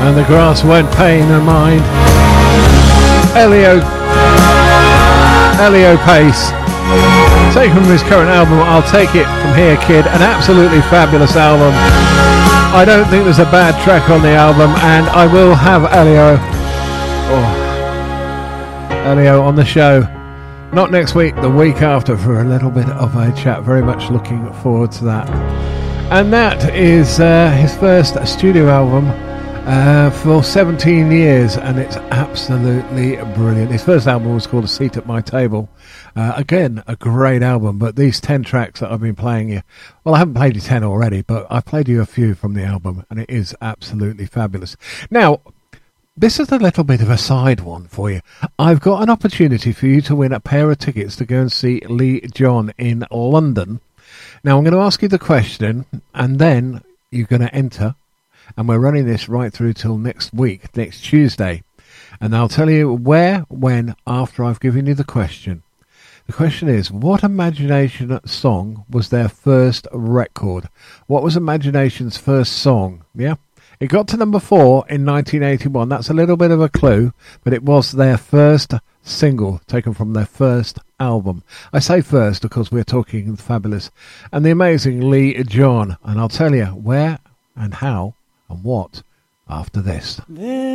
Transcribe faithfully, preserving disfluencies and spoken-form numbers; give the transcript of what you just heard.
And the grass won't pay no mind. Elio, Elio Pace, taken from his current album, I'll Take It From Here Kid, an absolutely fabulous album. I don't think there's a bad track on the album, and I will have Elio, oh, Elio on the show. Not next week, the week after, for a little bit of a chat. Very much looking forward to that. And that is uh, his first studio album uh, for seventeen years, and it's absolutely brilliant. His first album was called A Seat at My Table. Uh, again, a great album, but these ten tracks that I've been playing you, well, I haven't played you ten already, but I've played you a few from the album, and it is absolutely fabulous. Now, this is a little bit of a side one for you. I've got an opportunity for you to win a pair of tickets to go and see Lee John in London. Now, I'm going to ask you the question, and then you're going to enter, and we're running this right through till next week, next Tuesday. And I'll tell you where, when, after I've given you the question. The question is, what Imagination song was their first record? What was Imagination's first song? Yeah? It got to number four in nineteen eighty-one. That's a little bit of a clue, but it was their first single taken from their first album. I say first because we're talking the fabulous and the amazing Lee John. And I'll tell you where and how and what after this.